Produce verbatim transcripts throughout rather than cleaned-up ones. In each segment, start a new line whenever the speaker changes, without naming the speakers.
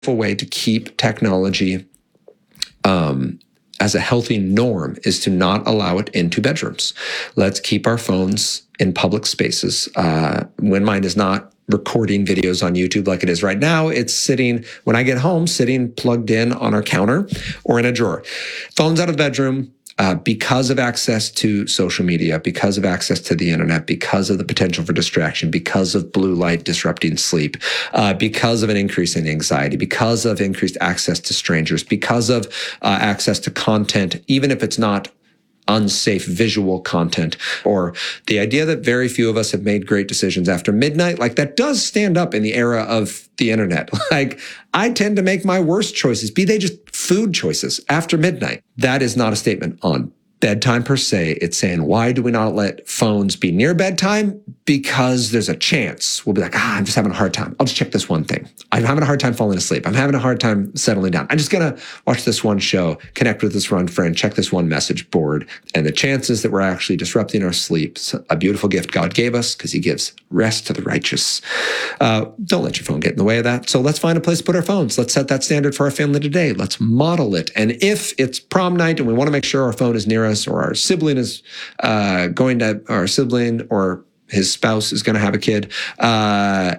way to keep technology um, as a healthy norm is to not allow it into bedrooms. Let's keep our phones in public spaces. Uh, when mine is not recording videos on YouTube like it is right now, it's sitting, when I get home, sitting plugged in on our counter or in a drawer. Phone's out of the bedroom. Uh, because of access to social media, because of access to the internet, because of the potential for distraction, because of blue light disrupting sleep, uh, because of an increase in anxiety, because of increased access to strangers, because of uh, access to content, even if it's not unsafe visual content, or the idea that very few of us have made great decisions after midnight, like that does stand up in the era of the internet. Like I tend to make my worst choices, be they just food choices, after midnight. That is not a statement on bedtime per se. It's saying, why do we not let phones be near bedtime? Because there's a chance we'll be like, ah, I'm just having a hard time. I'll just check this one thing. I'm having a hard time falling asleep. I'm having a hard time settling down. I'm just going to watch this one show, connect with this one friend, check this one message board. And the chances that we're actually disrupting our sleep, a beautiful gift God gave us because he gives rest to the righteous. Uh, don't let your phone get in the way of that. So let's find a place to put our phones. Let's set that standard for our family today. Let's model it. And if it's prom night and we want to make sure our phone is near us, or our sibling is uh, going to, our sibling or his spouse is going to have a kid, uh,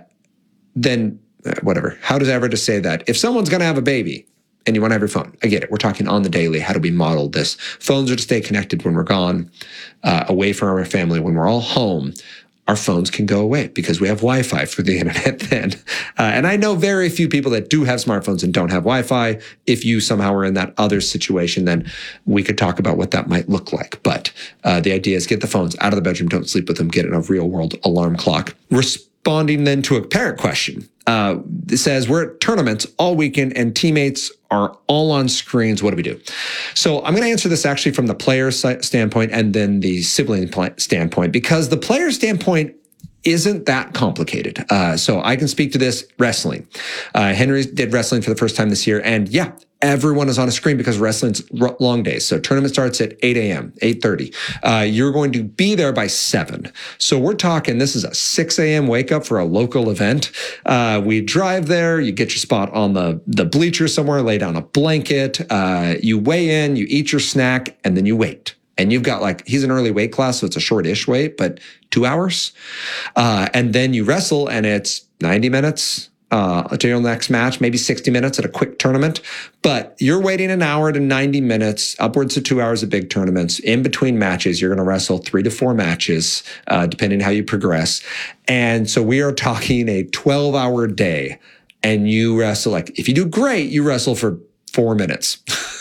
then uh, whatever. How does ever to say that? If someone's going to have a baby and you want to have your phone, I get it. We're talking on the daily. How do we model this? Phones are to stay connected when we're gone, uh, away from our family. When we're all home, our phones can go away because we have Wi-Fi for the internet then. Uh, and I know very few people that do have smartphones and don't have Wi-Fi. If you somehow are in that other situation, then we could talk about what that might look like. But uh, the idea is get the phones out of the bedroom, don't sleep with them, get in a real world alarm clock. Responding then to a parent question. Uh, it says, we're at tournaments all weekend and teammates are all on screens. What do we do? So I'm going to answer this actually from the player standpoint and then the sibling standpoint, because the player standpoint isn't that complicated. Uh, so I can speak to this wrestling. Uh, Henry did wrestling for the first time this year. And yeah, everyone is on a screen because wrestling's long days. So tournament starts at eight a.m., eight thirty. Uh, you're going to be there by seven. So we're talking, this is a six a.m. wake up for a local event. Uh, we drive there, you get your spot on the, the bleacher somewhere, lay down a blanket, uh, you weigh in, you eat your snack, and then you wait. And you've got like, he's an early weight class, so it's a short-ish wait, but two hours. Uh, and then you wrestle and it's ninety minutes uh, to your next match, maybe sixty minutes at a quick tournament. But you're waiting an hour to ninety minutes, upwards to two hours of big tournaments. In between matches, you're going to wrestle three to four matches, uh, depending on how you progress. And so we are talking a twelve hour day. And you wrestle, like, if you do great, you wrestle for four minutes.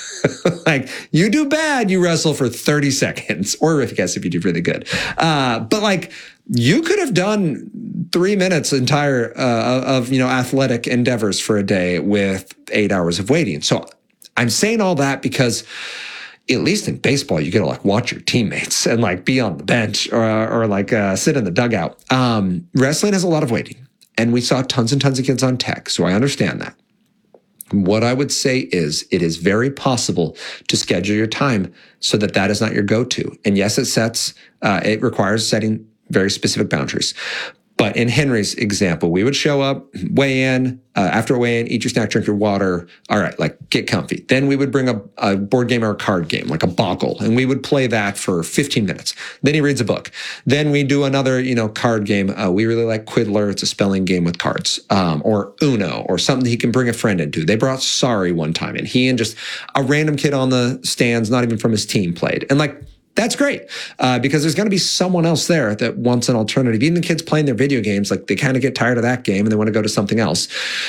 Like, you do bad, you wrestle for thirty seconds, or if I guess if you do really good. Uh, but like, you could have done three minutes entire uh, of, you know, athletic endeavors for a day with eight hours of waiting. So I'm saying all that because at least in baseball, you get to like watch your teammates and like be on the bench or, or like uh, sit in the dugout. Um, wrestling has a lot of waiting, and we saw tons and tons of kids on tech. So I understand that. What I would say is it is very possible to schedule your time so that that is not your go-to. And yes, it sets, uh, it requires setting very specific boundaries. But in Henry's example, we would show up, weigh in, uh, after a weigh in, eat your snack, drink your water. All right, like get comfy. Then we would bring a, a board game or a card game, like a Boggle, and we would play that for fifteen minutes. Then he reads a book. Then we do another, you know, card game. Uh, we really like Quiddler. It's a spelling game with cards, um, or Uno, or something he can bring a friend into. They brought Sorry one time, and he and just a random kid on the stands, not even from his team, played. And like, that's great, uh, because there's going to be someone else there that wants an alternative. Even the kids playing their video games, like they kind of get tired of that game and they want to go to something else.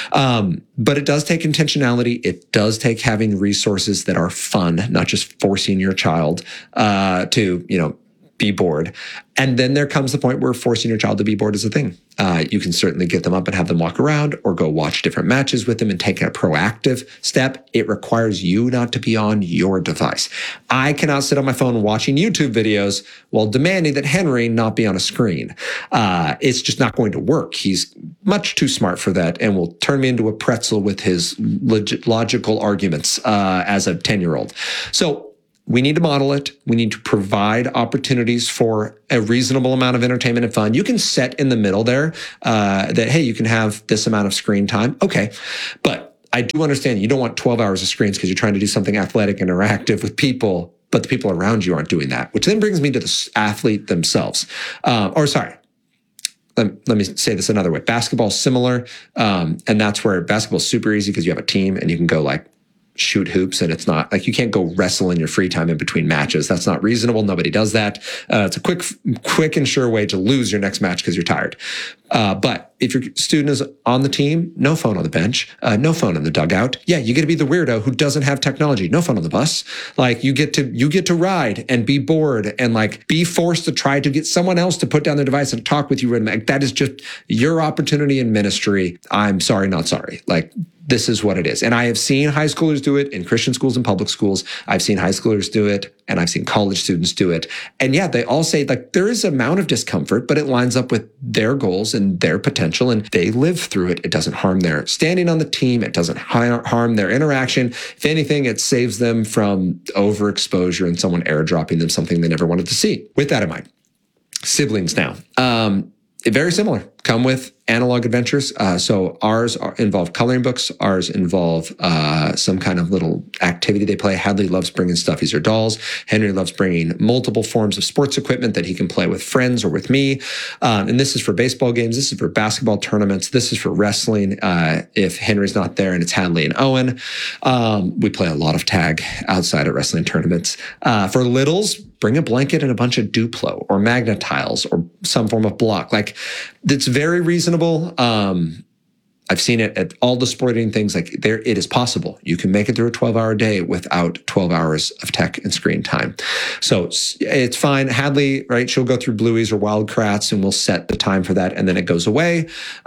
Um, but it does take intentionality. It does take having resources that are fun, not just forcing your child uh, to, you know, be bored. And then there comes the point where forcing your child to be bored is a thing. Uh, you can certainly get them up and have them walk around or go watch different matches with them and take a proactive step. It requires you not to be on your device. I cannot sit on my phone watching YouTube videos while demanding that Henry not be on a screen. Uh, it's just not going to work. He's much too smart for that and will turn me into a pretzel with his log- logical arguments uh, as a ten-year-old. So we need to model it. We need to provide opportunities for a reasonable amount of entertainment and fun. You can set in the middle there uh, that, hey, you can have this amount of screen time. Okay. But I do understand you don't want twelve hours of screens because you're trying to do something athletic and interactive with people, but the people around you aren't doing that, which then brings me to the athlete themselves. Uh, or sorry, let, let me say this another way. Basketball is similar, um, and that's where basketball is super easy because you have a team and you can go like shoot hoops, and it's not like you can't go wrestle in your free time in between matches. That's not reasonable. Nobody does that. Uh, it's a quick, quick and sure way to lose your next match because you're tired. Uh, but if your student is on the team, no phone on the bench, uh, no phone in the dugout. Yeah, you get to be the weirdo who doesn't have technology. No phone on the bus. Like you get to you get to ride and be bored and like be forced to try to get someone else to put down their device and talk with you. And like, that is just your opportunity in ministry. I'm sorry, not sorry. Like. This is what it is. And I have seen high schoolers do it in Christian schools and public schools. I've seen high schoolers do it, and I've seen college students do it. And yeah, they all say like there is an amount of discomfort, but it lines up with their goals and their potential, and they live through it. It doesn't harm their standing on the team. It doesn't harm their interaction. If anything, it saves them from overexposure and someone airdropping them something they never wanted to see. With that in mind, siblings now. Um, very similar. Come with analog adventures. Uh, so ours are, involve coloring books. Ours involve uh, some kind of little activity they play. Hadley loves bringing stuffies or dolls. Henry loves bringing multiple forms of sports equipment that he can play with friends or with me. Um, and this is for baseball games. This is for basketball tournaments. This is for wrestling. Uh, if Henry's not there and it's Hadley and Owen. Um, we play a lot of tag outside at wrestling tournaments. Uh, for littles, bring a blanket and a bunch of Duplo or Magna tiles or some form of block. Like, it's very reasonable. Um, I've seen it at all the sporting things. Like there, it is possible. You can make it through a twelve hour day without twelve hours of tech and screen time. So it's, it's fine. Hadley, right? She'll go through Blueies or Wildcrats and we'll set the time for that. And then it goes away.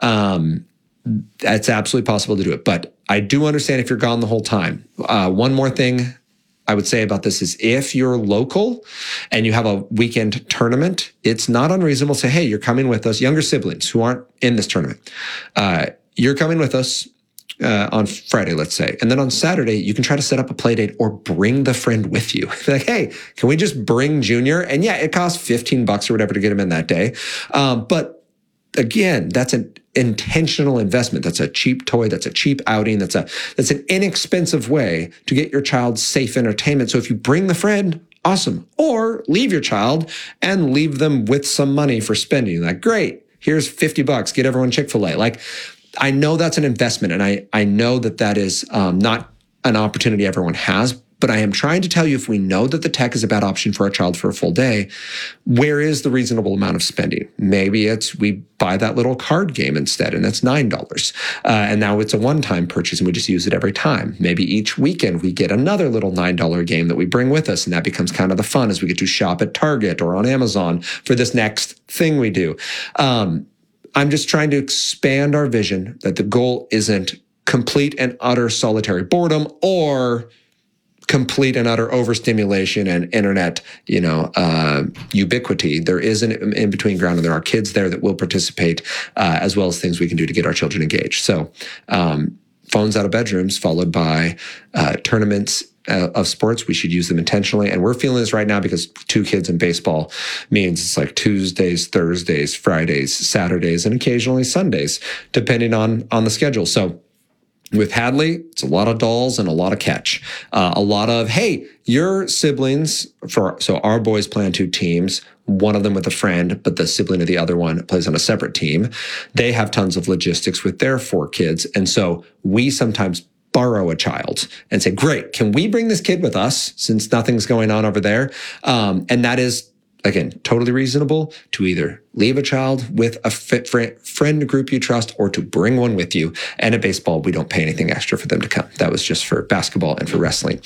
Um, it's absolutely possible to do it. But I do understand if you're gone the whole time. Uh, one more thing I would say about this is if you're local and you have a weekend tournament, it's not unreasonable to say, hey, you're coming with us, younger siblings who aren't in this tournament. Uh, you're coming with us uh, on Friday, let's say. And then on Saturday, you can try to set up a play date or bring the friend with you. Like, hey, can we just bring Junior? And yeah, it costs fifteen bucks or whatever to get him in that day. Um, but again, that's an intentional investment. That's a cheap toy. That's a cheap outing. That's a that's an inexpensive way to get your child safe entertainment. So if you bring the friend, awesome. Or leave your child and leave them with some money for spending. Like, great, here's fifty bucks. Get everyone Chick-fil-A. Like, I know that's an investment, and I I know that that is um, not an opportunity everyone has. But I am trying to tell you, if we know that the tech is a bad option for our child for a full day, where is the reasonable amount of spending? Maybe it's we buy that little card game instead, and that's nine dollars. Uh, and now it's a one-time purchase, and we just use it every time. Maybe each weekend we get another little nine dollar game that we bring with us, and that becomes kind of the fun as we get to shop at Target or on Amazon for this next thing we do. Um, I'm just trying to expand our vision that the goal isn't complete and utter solitary boredom or complete and utter overstimulation and internet, you know, uh, ubiquity. There is an in-between ground, and there are kids there that will participate, uh, as well as things we can do to get our children engaged. So um, phones out of bedrooms, followed by uh, tournaments uh, of sports. We should use them intentionally. And we're feeling this right now because two kids in baseball means it's like Tuesdays, Thursdays, Fridays, Saturdays, and occasionally Sundays, depending on, on the schedule. So with Hadley, it's a lot of dolls and a lot of catch. Uh, a lot of, hey, your siblings, for so our boys play on two teams, one of them with a friend, but the sibling of the other one plays on a separate team. They have tons of logistics with their four kids. And so we sometimes borrow a child and say, great, can we bring this kid with us since nothing's going on over there? Um, and that is, again, totally reasonable to either leave a child with a fit friend group you trust or to bring one with you. And at baseball, we don't pay anything extra for them to come. That was just for basketball and for wrestling.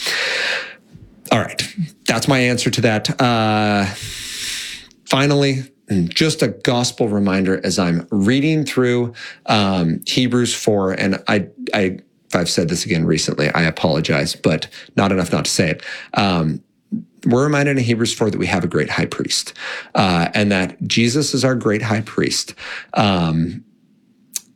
All right. That's my answer to that. Uh, finally, just a gospel reminder as I'm reading through um, Hebrews four, and I, I, if I've said this again recently, I apologize, but not enough not to say it. Um, We're reminded in Hebrews four that we have a great high priest, uh, and that Jesus is our great high priest. Um,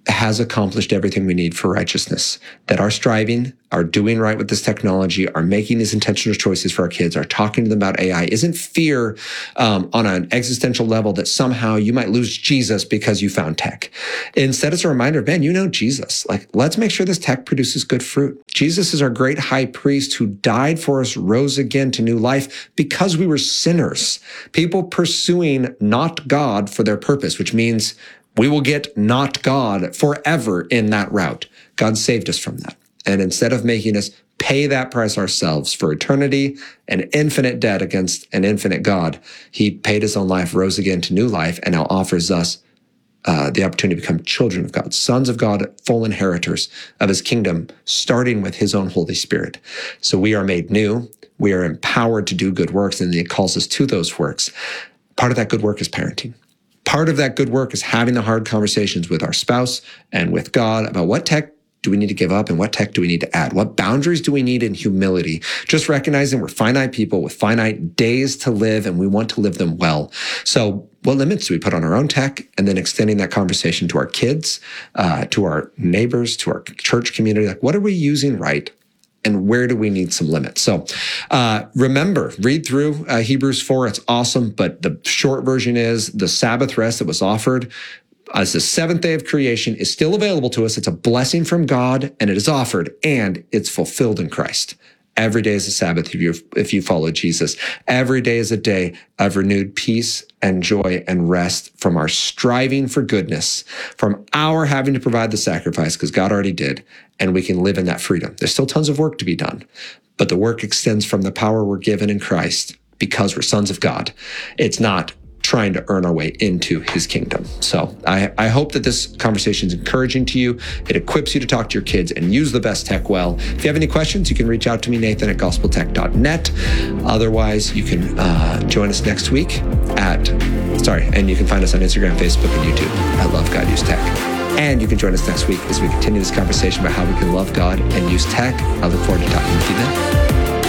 has accomplished everything we need for righteousness, that our striving, our doing right with this technology, our making these intentional choices for our kids, our talking to them about A I isn't fear um, on an existential level that somehow you might lose Jesus because you found tech. Instead, it's a reminder, man, you know Jesus. Like, let's make sure this tech produces good fruit. Jesus is our great high priest who died for us, rose again to new life because we were sinners, people pursuing not God for their purpose, which means we will get not God forever in that route. God saved us from that. And instead of making us pay that price ourselves for eternity and infinite debt against an infinite God, he paid his own life, rose again to new life, and now offers us uh, the opportunity to become children of God, sons of God, full inheritors of his kingdom, starting with his own Holy Spirit. So we are made new. We are empowered to do good works, and he calls us to those works. Part of that good work is parenting. Part of that good work is having the hard conversations with our spouse and with God about what tech do we need to give up and what tech do we need to add? What boundaries do we need in humility? Just recognizing we're finite people with finite days to live and we want to live them well. So what limits do we put on our own tech? And then extending that conversation to our kids, uh, to our neighbors, to our church community. Like, what are we using right? And where do we need some limits? So uh, remember, read through uh, Hebrews four. It's awesome. But the short version is the Sabbath rest that was offered as the seventh day of creation is still available to us. It's a blessing from God, and it is offered, and it's fulfilled in Christ. Every day is a Sabbath if you if you follow Jesus. Every day is a day of renewed peace and joy and rest from our striving for goodness, from our having to provide the sacrifice, because God already did, and we can live in that freedom. There's still tons of work to be done, but the work extends from the power we're given in Christ because we're sons of God. It's not trying to earn our way into his kingdom. So I, I hope that this conversation is encouraging to you. It equips you to talk to your kids and use the best tech well. If you have any questions, you can reach out to me, Nathan at gospel tech dot net. Otherwise, you can uh, join us next week at, sorry, and you can find us on Instagram, Facebook, and YouTube at Love God Use Tech. And you can join us next week as we continue this conversation about how we can love God and use tech. I look forward to talking with you then.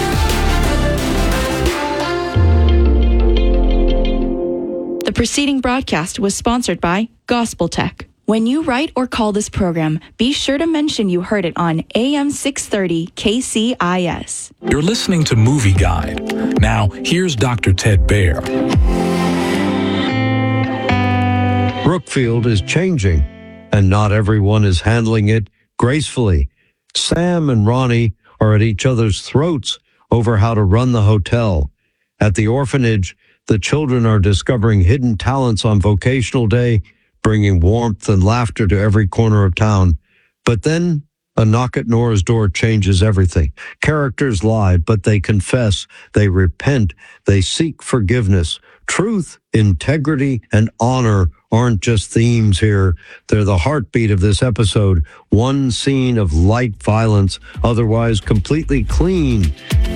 The preceding broadcast was sponsored by Gospel Tech. When you write or call this program, be sure to mention you heard it on A M six thirty K C I S.
You're listening to Movie Guide. Now, here's Doctor Ted Baer.
Brookfield is changing, and not everyone is handling it gracefully. Sam and Ronnie are at each other's throats over how to run the hotel. At the orphanage, the children are discovering hidden talents on vocational day, bringing warmth and laughter to every corner of town. But then a knock at Nora's door changes everything. Characters lie, but they confess, they repent, they seek forgiveness. Truth, integrity, and honor aren't just themes here. They're the heartbeat of this episode. One scene of light violence, otherwise completely clean.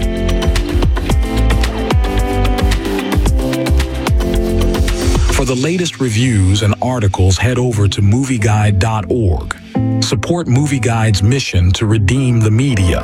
For the latest reviews and articles, head over to movie guide dot org. Support Movie Guide's mission to redeem the media.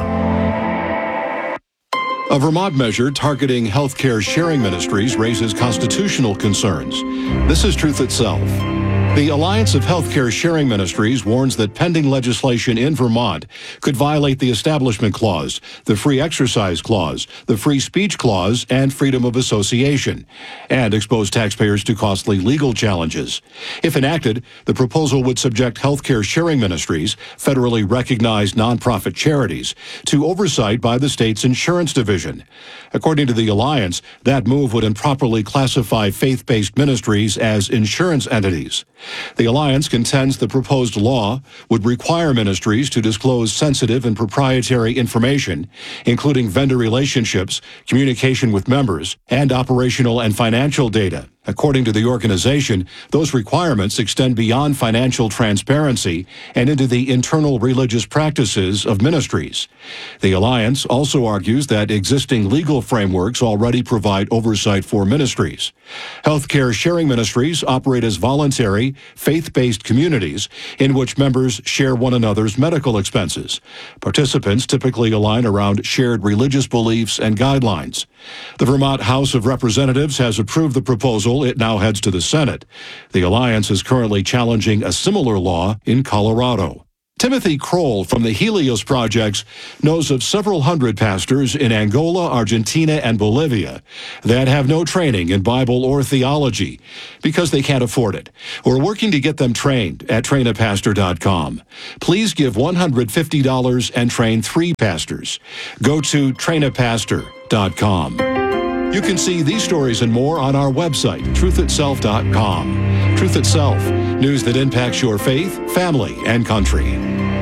A Vermont measure targeting healthcare sharing ministries raises constitutional concerns. This is Truth Itself. The Alliance of Healthcare Sharing Ministries warns that pending legislation in Vermont could violate the Establishment Clause, the Free Exercise Clause, the Free Speech Clause, and Freedom of Association, and expose taxpayers to costly legal challenges. If enacted, the proposal would subject healthcare sharing ministries, federally recognized nonprofit charities, to oversight by the state's insurance division. According to the Alliance, that move would improperly classify faith-based ministries as insurance entities. The Alliance contends the proposed law would require ministries to disclose sensitive and proprietary information, including vendor relationships, communication with members, and operational and financial data. According to the organization, those requirements extend beyond financial transparency and into the internal religious practices of ministries. The Alliance also argues that existing legal frameworks already provide oversight for ministries. Healthcare sharing ministries operate as voluntary, faith-based communities in which members share one another's medical expenses. Participants typically align around shared religious beliefs and guidelines. The Vermont House of Representatives has approved the proposal bill, it now heads to the Senate. The alliance is currently challenging a similar law in Colorado. Timothy Kroll from the Helios Projects knows of several hundred pastors in Angola, Argentina, and Bolivia that have no training in Bible or theology because they can't afford it. We're working to get them trained at train a pastor dot com. Please give one hundred fifty dollars and train three pastors. Go to train a pastor dot com. You can see these stories and more on our website, truth itself dot com. Truth Itself, news that impacts your faith, family, and country.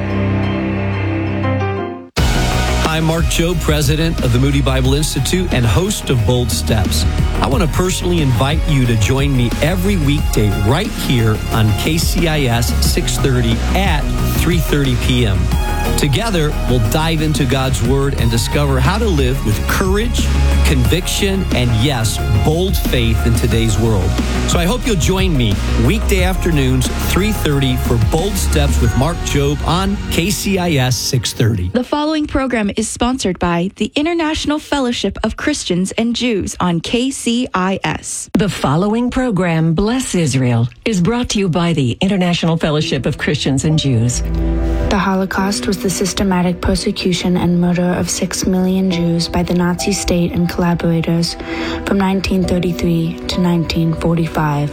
I'm Mark Jobe, president of the Moody Bible Institute and host of Bold Steps. I want to personally invite you to join me every weekday right here on K C I S six thirty at three thirty p.m. Together, we'll dive into God's Word and discover how to live with courage, conviction, and yes, bold faith in today's world. So I hope you'll join me weekday afternoons, three thirty for Bold Steps with Mark Jobe on K C I S six thirty.
The following program is sponsored by the International Fellowship of Christians and Jews on K C I S.
The following program, Bless Israel, is brought to you by the International Fellowship of Christians and Jews.
The Holocaust was the systematic persecution and murder of six million Jews by the Nazi state and collaborators from nineteen thirty-three to nineteen forty-five.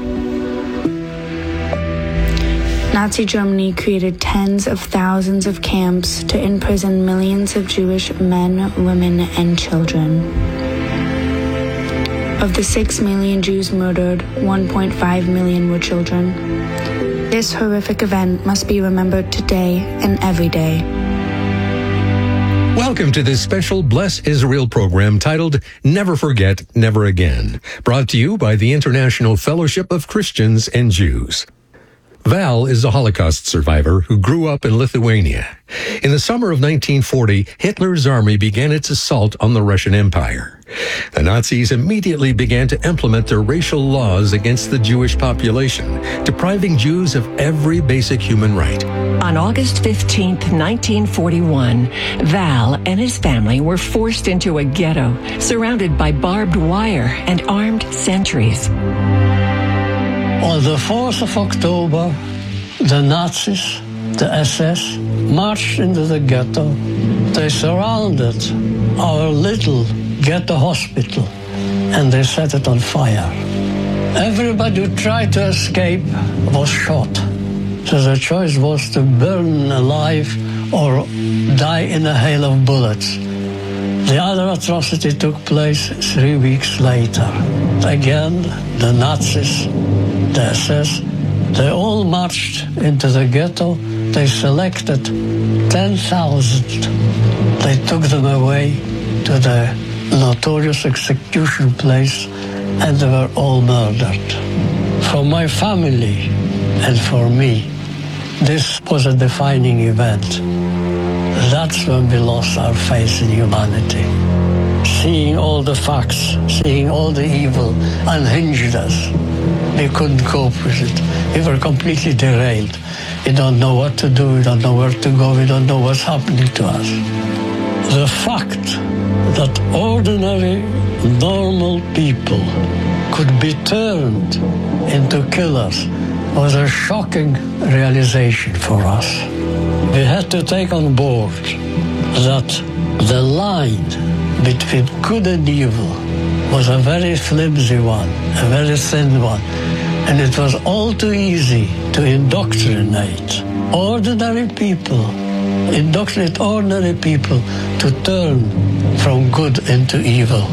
Nazi Germany created tens of thousands of camps to imprison millions of Jewish men, women, and children. Of the six million Jews murdered, one point five million were children. This horrific event must be remembered today and every day.
Welcome to this special Bless Israel program titled Never Forget, Never Again, brought to you by the International Fellowship of Christians and Jews. Val is a Holocaust survivor who grew up in Lithuania. In the summer of nineteen forty, Hitler's army began its assault on the Russian Empire. The Nazis immediately began to implement their racial laws against the Jewish population, depriving Jews of every basic human right.
On August fifteenth, nineteen forty-one, Val and his family were forced into a ghetto, surrounded by barbed wire and armed sentries.
On the fourth of October, the Nazis, the S S, marched into the ghetto. They surrounded our little ghetto hospital and they set it on fire. Everybody who tried to escape was shot. So the choice was to burn alive or die in a hail of bullets. The other atrocity took place three weeks later. Again, the Nazis, the S S, they all marched into the ghetto. They selected ten thousand. They took them away to the notorious execution place, and they were all murdered. For my family and for me, this was a defining event. That's when we lost our faith in humanity. Seeing all the facts, seeing all the evil unhinged us. We couldn't cope with it. We were completely derailed. We don't know what to do, we don't know where to go, we don't know what's happening to us. The fact that ordinary, normal people could be turned into killers was a shocking realization for us. We had to take on board that the line between good and evil was a very flimsy one, a very thin one, and it was all too easy to indoctrinate ordinary people, indoctrinate ordinary people to turn from good into evil.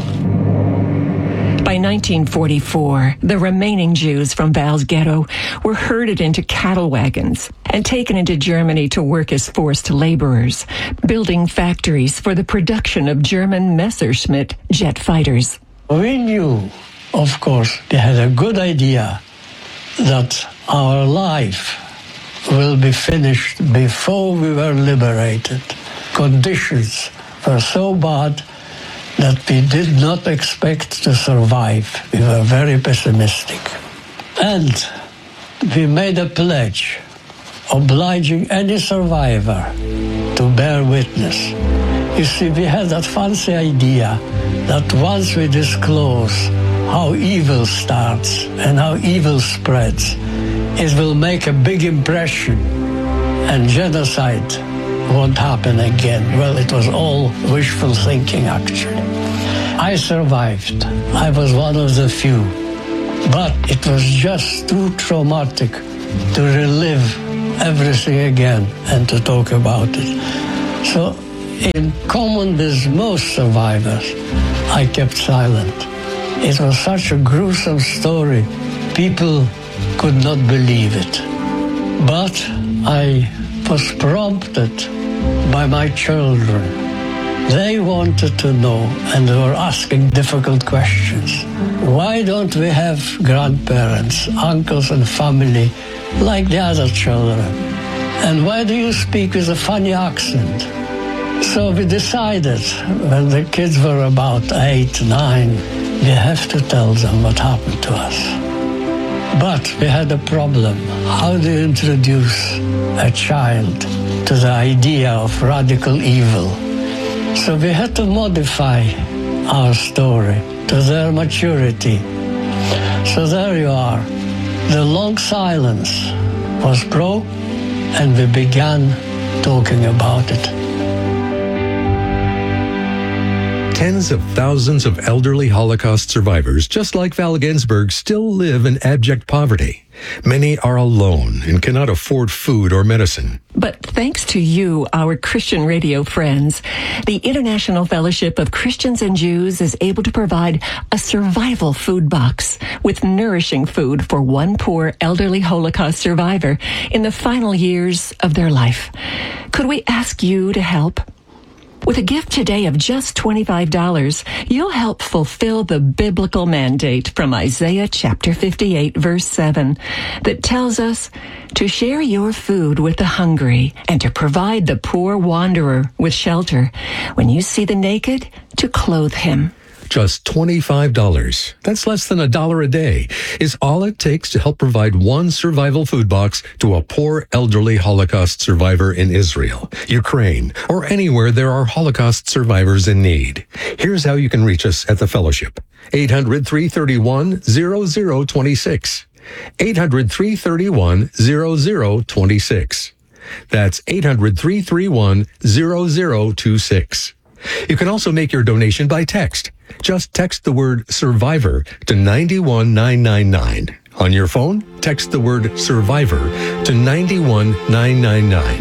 By nineteen forty-four, the remaining Jews from Val's ghetto were herded into cattle wagons and taken into Germany to work as forced laborers, building factories for the production of German Messerschmitt jet fighters.
We knew, of course, we had a good idea that our life will be finished before we were liberated. Conditions were so bad that we did not expect to survive. We were very pessimistic. And we made a pledge obliging any survivor to bear witness. You see, we had that fancy idea that once we disclose how evil starts and how evil spreads, it will make a big impression, and genocide won't happen again. Well, it was all wishful thinking, actually. I survived. I was one of the few. But it was just too traumatic to relive everything again and to talk about it. So, in common with most survivors, I kept silent. It was such a gruesome story. People could not believe it. But I was prompted by my children. They wanted to know, and they were asking difficult questions. Why don't we have grandparents, uncles, and family like the other children? And why do you speak with a funny accent? So we decided, when the kids were about eight, nine, we have to tell them what happened to us. But we had a problem. How do you introduce a child to the idea of radical evil? So we had to modify our story to their maturity. So there you are. The long silence was broke, and we began talking about it.
Tens of thousands of elderly Holocaust survivors, just like Val Ginsberg, still live in abject poverty. Many are alone and cannot afford food or medicine.
But thanks to you, our Christian radio friends, the International Fellowship of Christians and Jews is able to provide a survival food box with nourishing food for one poor elderly Holocaust survivor in the final years of their life. Could we ask you to help? With a gift today of just twenty-five dollars, you'll help fulfill the biblical mandate from Isaiah chapter fifty-eight, verse seven, that tells us to share your food with the hungry and to provide the poor wanderer with shelter. When you see the naked, to clothe him.
Just twenty-five dollars. That's less than a dollar a day, is all it takes to help provide one survival food box to a poor elderly Holocaust survivor in Israel, Ukraine, or anywhere there are Holocaust survivors in need. Here's how you can reach us at the Fellowship. eight hundred, three three one, zero zero two six. eight hundred, three three one, zero zero two six. That's eight hundred, three three one, zero zero two six. You can also make your donation by text. Just text the word survivor to nine one nine nine nine. On your phone, text the word survivor to nine one nine nine nine.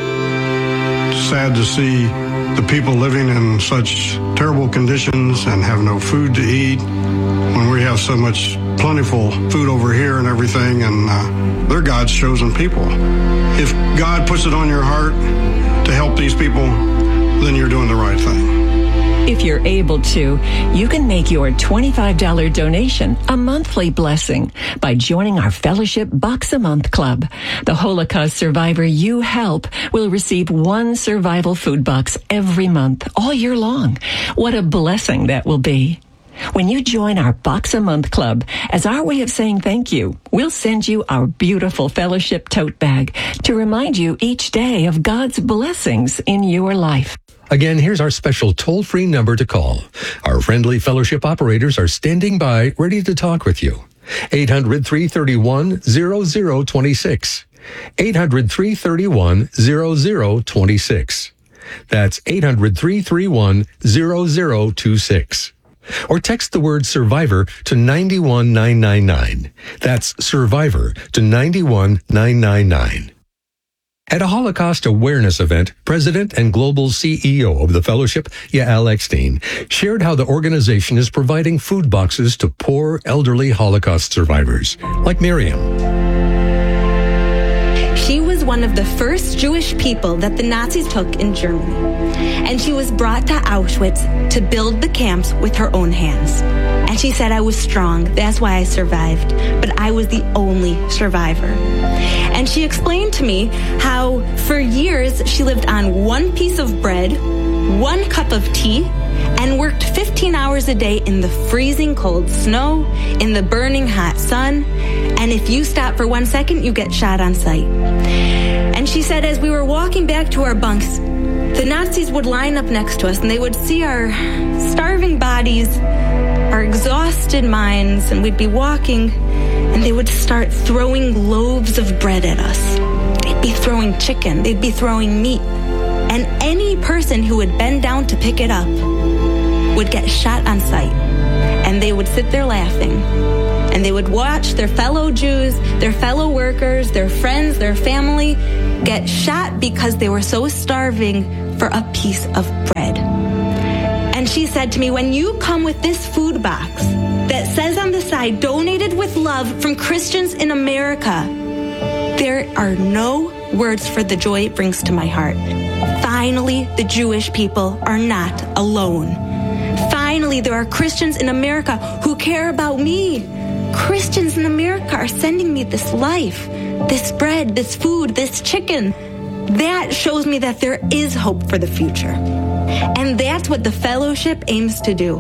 Sad to see the people living in such terrible conditions and have no food to eat when we have so much plentiful food over here and everything, and uh, they're God's chosen people. If God puts it on your heart to help these people, then you're doing the right thing.
If you're able to, you can make your twenty-five dollars donation a monthly blessing by joining our Fellowship Box a Month Club. The Holocaust survivor you help will receive one survival food box every month, all year long. What a blessing that will be. When you join our Box a Month Club, as our way of saying thank you, we'll send you our beautiful Fellowship tote bag to remind you each day of God's blessings in your life.
Again, here's our special toll-free number to call. Our friendly Fellowship operators are standing by, ready to talk with you. eight hundred, three three one, zero zero two six. eight hundred, three three one, zero zero two six. That's eight hundred, three three one, zero zero two six. Or text the word survivor to nine one nine nine nine. That's survivor to nine one nine nine nine. At a Holocaust awareness event, President and Global C E O of the Fellowship, Yael Eckstein, shared how the organization is providing food boxes to poor elderly Holocaust survivors, like Miriam.
She was one of the first Jewish people that the Nazis took in Germany, and she was brought to Auschwitz to build the camps with her own hands. And she said, I was strong, that's why I survived, but I was the only survivor. And she explained to me how for years she lived on one piece of bread, one cup of tea, and worked fifteen hours a day in the freezing cold snow, in the burning hot sun, and if you stop for one second, you get shot on sight. And she said as we were walking back to our bunks, the Nazis would line up next to us and they would see our starving bodies, our exhausted minds, and we'd be walking, and they would start throwing loaves of bread at us. They'd be throwing chicken, they'd be throwing meat, and any person who would bend down to pick it up would get shot on sight. And they would sit there laughing, and they would watch their fellow Jews, their fellow workers, their friends, their family get shot because they were so starving for a piece of bread. And she said to me, when you come with this food box that says on the side, donated with love from Christians in America, there are no words for the joy it brings to my heart. Finally, the Jewish people are not alone. Finally, there are Christians in America who care about me. Christians in America are sending me this life, this bread, this food, this chicken. That shows me that there is hope for the future. And that's what the fellowship aims to do.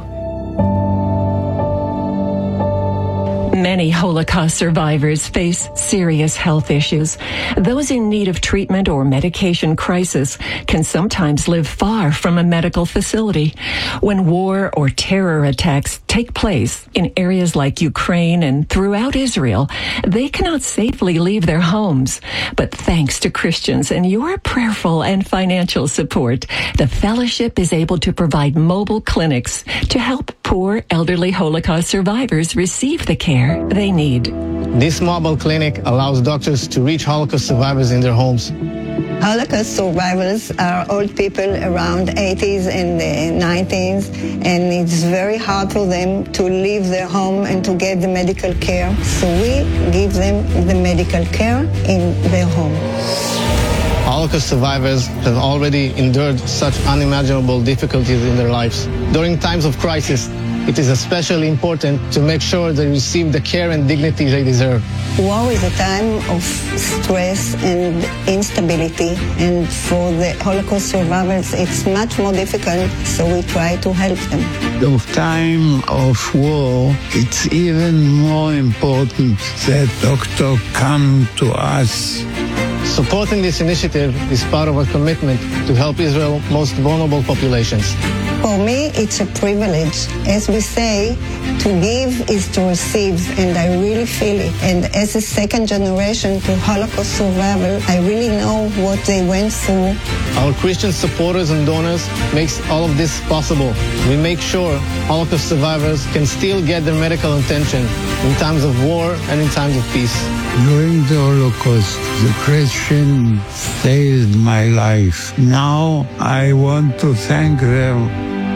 Many Holocaust survivors face serious health issues. Those in need of treatment or medication crisis can sometimes live far from a medical facility. When war or terror attacks take place in areas like Ukraine and throughout Israel, they cannot safely leave their homes. But thanks to Christians and your prayerful and financial support, the fellowship is able to provide mobile clinics to help poor elderly Holocaust survivors receive the care they need.
This mobile clinic allows doctors to reach Holocaust survivors in their homes.
Holocaust survivors are old people around eighties and nineties, and it's very hard for them to leave their home and to get the medical care. So we give them the medical care in their home.
Holocaust survivors have already endured such unimaginable difficulties in their lives. During times of crisis, it is especially important to make sure they receive the care and dignity they deserve.
War is a time of stress and instability, and for the Holocaust survivors, it's much more difficult, so we try to help them.
In time of war, it's even more important that doctors come to us.
Supporting this initiative is part of our commitment to help Israel's most vulnerable populations.
For me, it's a privilege. As we say, to give is to receive, and I really feel it. And as a second generation to Holocaust survivor, I really know what they went through.
Our Christian supporters and donors makes all of this possible. We make sure Holocaust survivors can still get their medical attention in times of war and in times of peace.
During the Holocaust, the Christian saved my life. Now I want to thank them.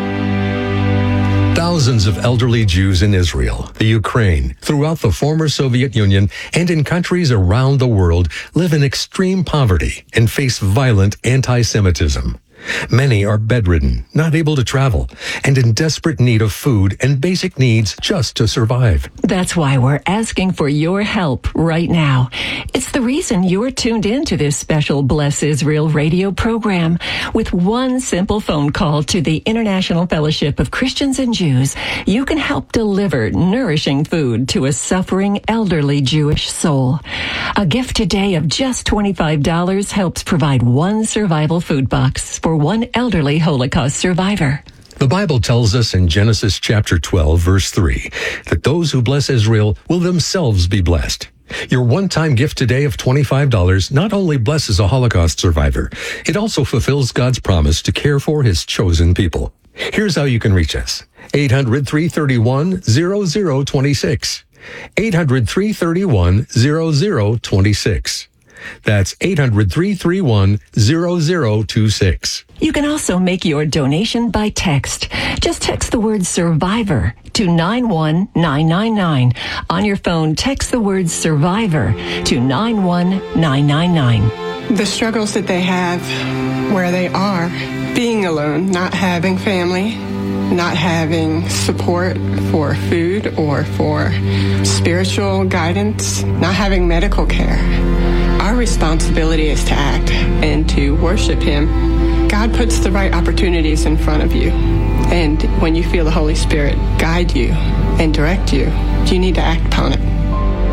Thousands of elderly Jews in Israel, the Ukraine, throughout the former Soviet Union, and in countries around the world live in extreme poverty and face violent anti-Semitism. Many are bedridden, not able to travel, and in desperate need of food and basic needs just to survive.
That's why we're asking for your help right now. It's the reason you're tuned in to this special Bless Israel radio program. With one simple phone call to the International Fellowship of Christians and Jews, you can help deliver nourishing food to a suffering elderly Jewish soul. A gift today of just twenty-five dollars helps provide one survival food box for one elderly Holocaust survivor.
The Bible tells us in Genesis chapter twelve, verse three, that those who bless Israel will themselves be blessed. Your one-time gift today of twenty-five dollars not only blesses a Holocaust survivor, it also fulfills God's promise to care for his chosen people. Here's how you can reach us. eight hundred, three three one, zero zero two six. eight hundred, three three one, zero zero two six. That's eight hundred, three three one, zero zero two six.
You can also make your donation by text. Just text the word survivor to nine one nine nine nine. On your phone, text the word survivor to nine one nine nine nine.
The struggles that they have where they are, being alone, not having family, not having support for food or for spiritual guidance, not having medical care. Our responsibility is to act and to worship him. God puts the right opportunities in front of you. And when you feel the Holy Spirit guide you and direct you, you need to act upon it.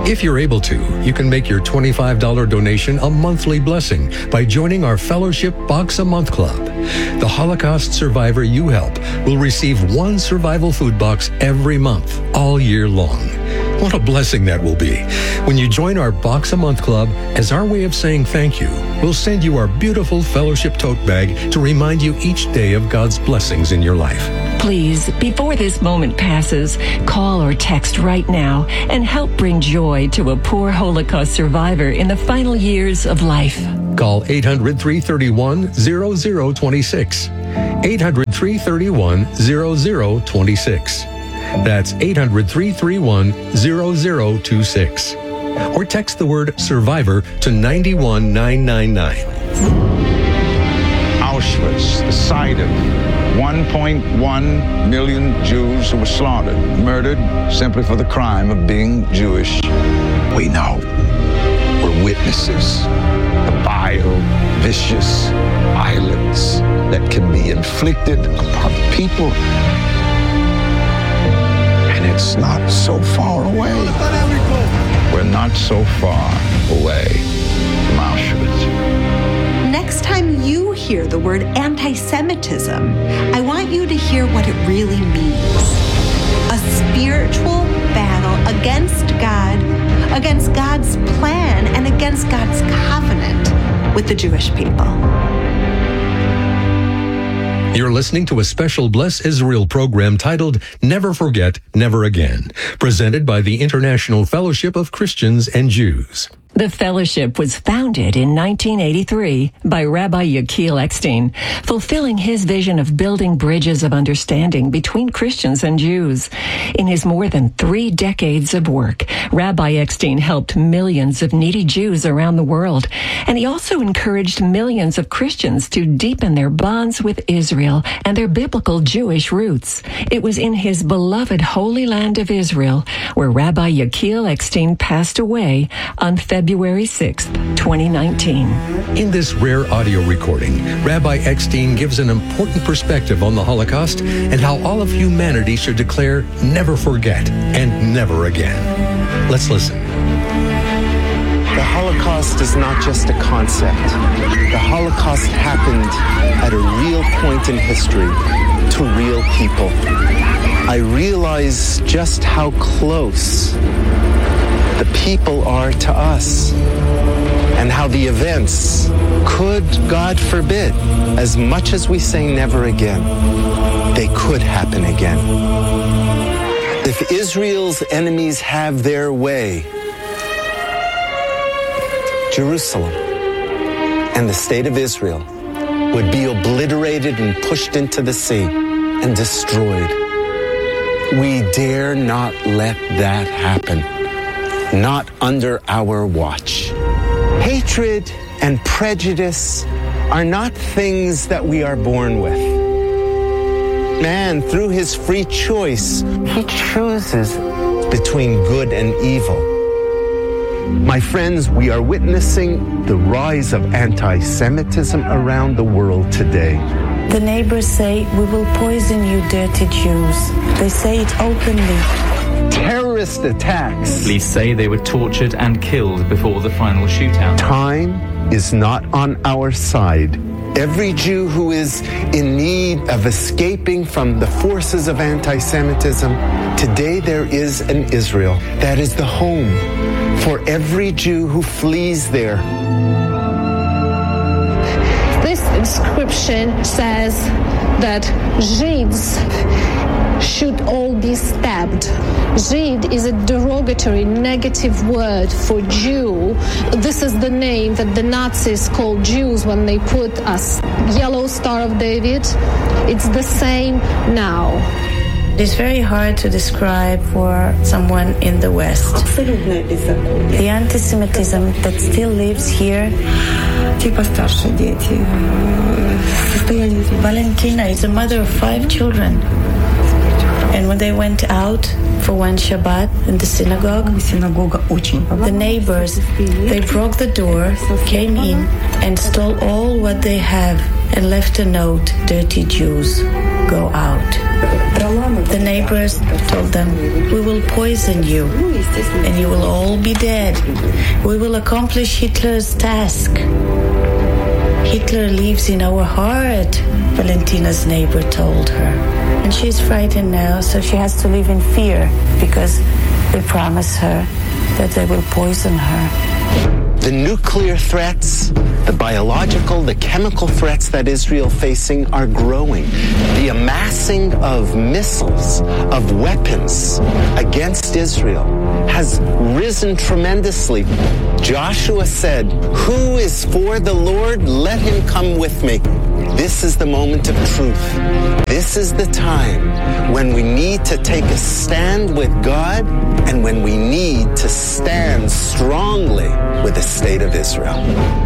If you're able to, you can make your twenty-five dollars donation a monthly blessing by joining our Fellowship Box a Month Club. The Holocaust survivor you help will receive one survival food box every month, all year long. What a blessing that will be. When you join our Box a Month Club, as our way of saying thank you, we'll send you our beautiful Fellowship tote bag to remind you each day of God's blessings in your life.
Please, before this moment passes, call or text right now and help bring joy to a poor Holocaust survivor in the final years of life.
Call eight hundred, three three one, zero zero two six. eight hundred, three three one, zero zero two six. That's eight hundred, three three one, zero zero two six. Or text the word survivor to nine one nine nine nine.
Auschwitz, the site of one point one million Jews who were slaughtered, murdered simply for the crime of being Jewish. We know. We're witnesses. The vile, vicious violence that can be inflicted upon people. And it's not so far away. We're not so far away from Auschwitz.
Next time you hear the word anti-Semitism, I want you to hear what it really means. A spiritual battle against God, against God's plan, and against God's covenant with the Jewish people.
You're listening to a special Bless Israel program titled Never Forget, Never Again, presented by the International Fellowship of Christians and Jews.
The fellowship was founded in nineteen eighty-three by Rabbi Yechiel Eckstein, fulfilling his vision of building bridges of understanding between Christians and Jews. In his more than three decades of work, Rabbi Eckstein helped millions of needy Jews around the world, and he also encouraged millions of Christians to deepen their bonds with Israel and their biblical Jewish roots. It was in his beloved Holy Land of Israel where Rabbi Yechiel Eckstein passed away on February February sixth, twenty nineteen.
In this rare audio recording, Rabbi Eckstein gives an important perspective on the Holocaust and how all of humanity should declare never forget and never again. Let's listen.
The Holocaust is not just a concept. The Holocaust happened at a real point in history to real people. I realize just how close the people are to us, and how the events could, God forbid, as much as we say never again, they could happen again. If Israel's enemies have their way, Jerusalem and the state of Israel would be obliterated and pushed into the sea and destroyed. We dare not let that happen. Not under our watch. Hatred and prejudice are not things that we are born with. Man, through his free choice, he chooses between good and evil. My friends, we are witnessing the rise of anti-Semitism around the world today.
The neighbors say, "We will poison you, dirty Jews." They say it openly.
Terrorist attacks.
Police say they were tortured and killed before the final shootout.
Time is not on our side. Every Jew who is in need of escaping from the forces of anti-Semitism, today there is an Israel that is the home for every Jew who flees there.
This inscription says that Jews should all be stabbed. Žid is a derogatory, negative word for Jew. This is the name that the Nazis called Jews when they put a yellow Star of David. It's the same now.
It's very hard to describe for someone in the West. The anti-Semitism that still lives here. Valentina is a mother of five children. And when they went out for one Shabbat in the synagogue, the neighbors, they broke the door, came in, and stole all what they have and left a note, "Dirty Jews, go out." The neighbors told them, "We will poison you, and you will all be dead. We will accomplish Hitler's task." "Hitler lives in our heart," Valentina's neighbor told her. And she's frightened now, so she has to live in fear because they promise her that they will poison her.
The nuclear threats, the biological, the chemical threats that Israel facing are growing. The amassing of missiles, of weapons against Israel has risen tremendously. Joshua said, "Who is for the Lord? Let him come with me." This is the moment of truth. This is the time when we need to take a stand with God and when we need to stand strongly with the state of Israel.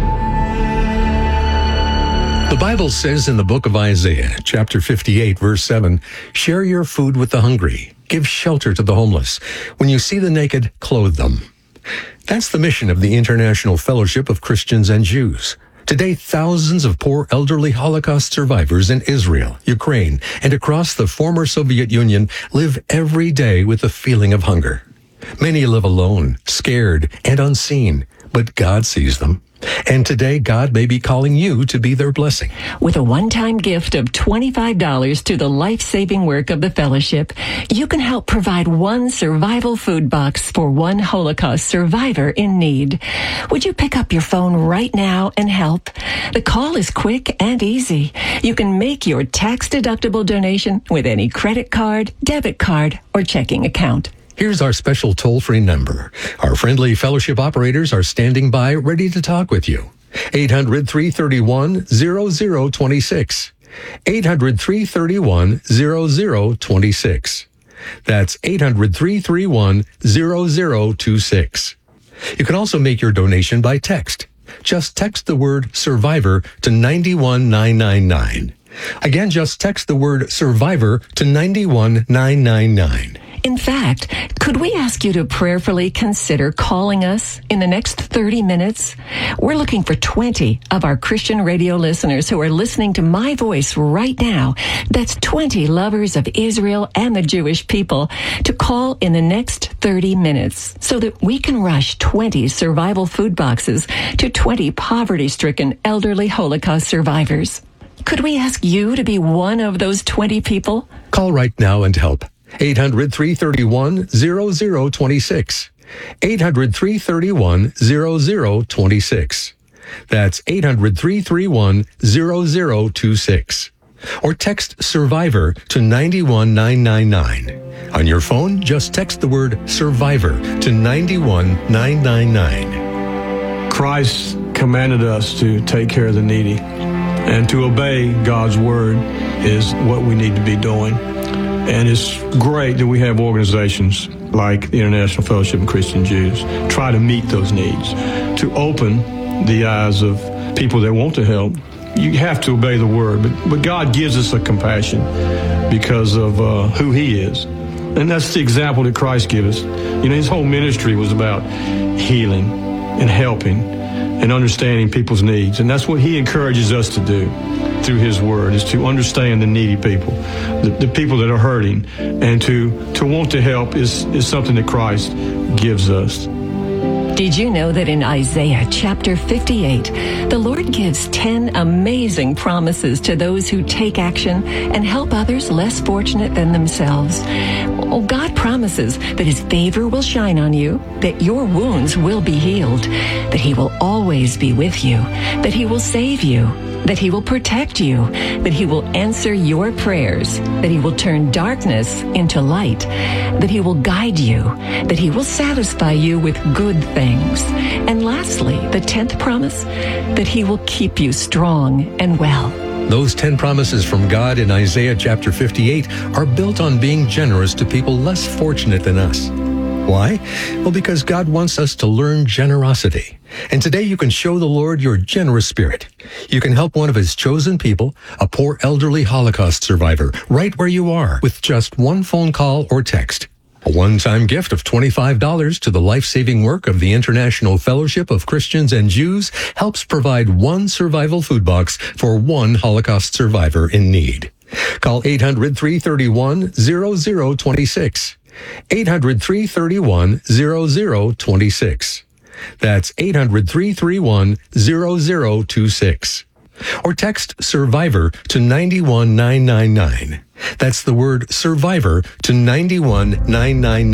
The Bible says in the book of Isaiah, chapter fifty-eight, verse seven, "Share your food with the hungry. Give shelter to the homeless. When you see the naked, clothe them." That's the mission of the International Fellowship of Christians and Jews. Today, thousands of poor elderly Holocaust survivors in Israel, Ukraine, and across the former Soviet Union live every day with the feeling of hunger. Many live alone, scared, and unseen, but God sees them. And today, God may be calling you to be their blessing.
With a one-time gift of twenty-five dollars to the life-saving work of the Fellowship, you can help provide one survival food box for one Holocaust survivor in need. Would you pick up your phone right now and help? The call is quick and easy. You can make your tax-deductible donation with any credit card, debit card, or checking account.
Here's our special toll-free number. Our friendly fellowship operators are standing by ready to talk with you. eight hundred, three three one, zero zero two six. eight hundred, three three one, zero zero two six. That's eight hundred, three three one, zero zero two six. You can also make your donation by text. Just text the word survivor to nine one nine nine nine. Again, just text the word survivor to nine one nine nine nine.
In fact, could we ask you to prayerfully consider calling us in the next thirty minutes? We're looking for twenty of our Christian radio listeners who are listening to my voice right now. That's twenty lovers of Israel and the Jewish people to call in the next thirty minutes so that we can rush twenty survival food boxes to twenty poverty-stricken elderly Holocaust survivors. Could we ask you to be one of those twenty people?
Call right now and help. eight hundred, three three one, zero zero two six. eight hundred, three three one, zero zero two six. That's eight hundred, three three one, zero zero two six. Or text survivor to nine one nine nine nine. On your phone, just text the word survivor to nine one nine nine nine.
Christ commanded us to take care of the needy, and to obey God's word is what we need to be doing. And it's great that we have organizations like the International Fellowship of Christian Jews try to meet those needs, to open the eyes of people that want to help. You have to obey the word, but, but God gives us a compassion because of uh, who he is. And that's the example that Christ gives us. You know, his whole ministry was about healing and helping and understanding people's needs. And that's what he encourages us to do through his word, is to understand the needy people, the, the people that are hurting, and to, to want to help is, is something that Christ gives us.
Did you know that in Isaiah chapter fifty-eight, the Lord gives ten amazing promises to those who take action and help others less fortunate than themselves? Oh, God promises that his favor will shine on you, that your wounds will be healed, that he will always be with you, that he will save you, that he will protect you, that he will answer your prayers, that he will turn darkness into light, that he will guide you, that he will satisfy you with good things. And lastly, the tenth promise, that he will keep you strong and well.
Those ten promises from God in Isaiah chapter fifty-eight are built on being generous to people less fortunate than us. Why? Well, because God wants us to learn generosity. And today you can show the Lord your generous spirit. You can help one of his chosen people, a poor elderly Holocaust survivor, right where you are with just one phone call or text. A one-time gift of twenty-five dollars to the life-saving work of the International Fellowship of Christians and Jews helps provide one survival food box for one Holocaust survivor in need. Call eight hundred, three three one, zero zero two six. eight hundred, three three one, zero zero two six. That's eight hundred, three three one, zero zero two six. Or text SURVIVOR to nine one nine nine nine. That's the word SURVIVOR to nine one nine nine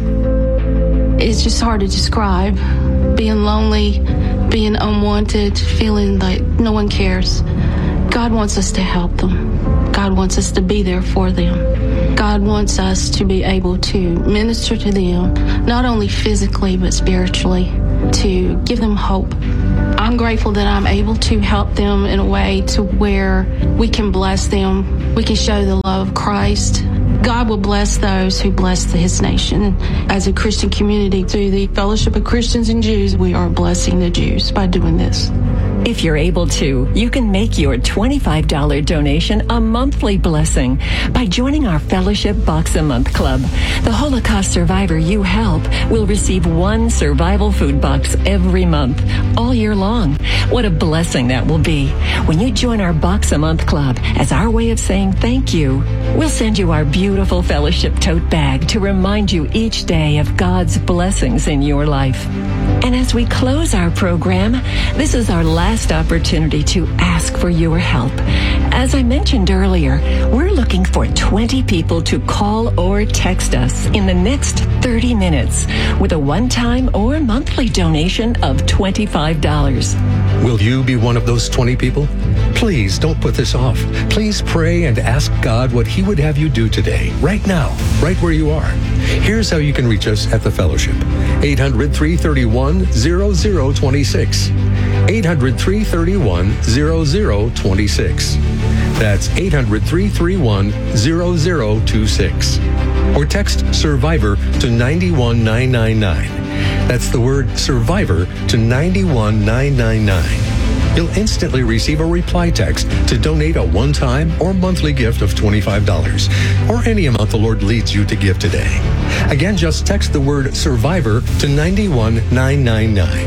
nine.
It's just hard to describe. Being lonely, being unwanted, feeling like no one cares. God wants us to help them. God wants us to be there for them. God wants us to be able to minister to them, not only physically, but spiritually, to give them hope. I'm grateful that I'm able to help them in a way to where we can bless them. We can show the love of Christ. God will bless those who bless His nation. As a Christian community, through the Fellowship of Christians and Jews, we are blessing the Jews by doing this.
If you're able to, you can make your twenty-five dollars donation a monthly blessing by joining our Fellowship Box a Month Club. The Holocaust survivor you help will receive one survival food box every month, all year long. What a blessing that will be. When you join our Box a Month Club, as our way of saying thank you, we'll send you our beautiful Fellowship tote bag to remind you each day of God's blessings in your life. And as we close our program, this is our last opportunity to ask for your help. As I mentioned earlier, we're looking for twenty people to call or text us in the next thirty minutes with a one-time or monthly donation of twenty-five dollars.
Will you be one of those twenty people? Please don't put this off. Please pray and ask God what He would have you do today, right now, right where you are. Here's how you can reach us at the Fellowship. eight hundred, three three one, zero zero two six. eight hundred, three three one, zero zero two six. That's eight hundred, three three one, zero zero two six. Or text SURVIVOR to nine one nine nine nine. That's the word SURVIVOR to nine one nine nine nine. You'll instantly receive a reply text to donate a one-time or monthly gift of twenty-five dollars, or any amount the Lord leads you to give today. Again, just text the word SURVIVOR to nine one nine nine nine.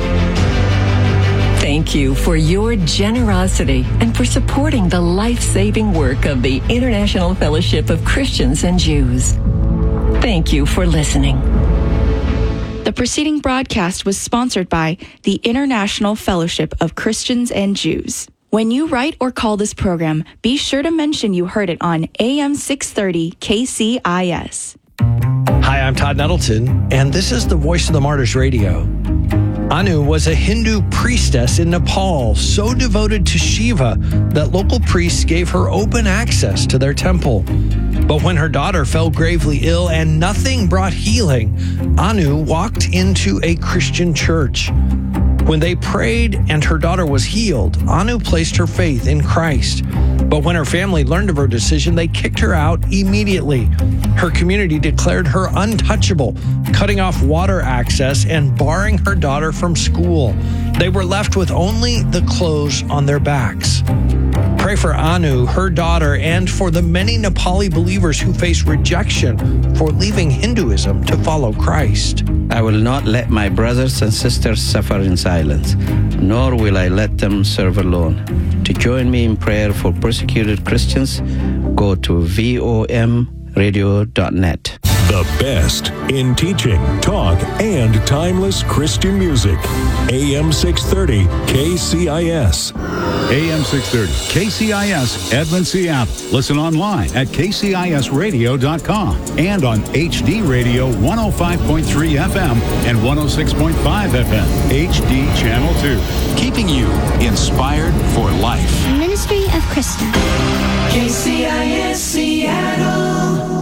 Thank you for your generosity and for supporting the life-saving work of the International Fellowship of Christians and Jews. Thank you for listening.
The preceding broadcast was sponsored by the International Fellowship of Christians and Jews. When you write or call this program, be sure to mention you heard it on A M six thirty K C I S.
Hi, I'm Todd Nettleton, and this is the Voice of the Martyrs Radio. Anu was a Hindu priestess in Nepal, so devoted to Shiva that local priests gave her open access to their temple. But when her daughter fell gravely ill and nothing brought healing, Anu walked into a Christian church. When they prayed and her daughter was healed, Anu placed her faith in Christ. But when her family learned of her decision, they kicked her out immediately. Her community declared her untouchable, cutting off water access and barring her daughter from school. They were left with only the clothes on their backs. Pray for Anu, her daughter, and for the many Nepali believers who face rejection for leaving Hinduism to follow Christ.
I will not let my brothers and sisters suffer in silence, nor will I let them serve alone. To join me in prayer for persecuted Christians, go to V O M radio dot net.
The best in teaching, talk, and timeless Christian music. A M six thirty K C I S.
A M six thirty K C I S, Edmond, Seattle. Listen online at K C I S radio dot com and on H D Radio one oh five point three F M and one oh six point five F M, H D Channel two.
Keeping you inspired for life.
Ministry of Christa.
K C I S Seattle.